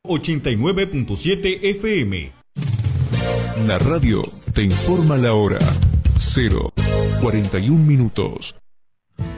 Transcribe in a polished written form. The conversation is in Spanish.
89.7 FM. La radio te informa la hora. 0:41 minutos.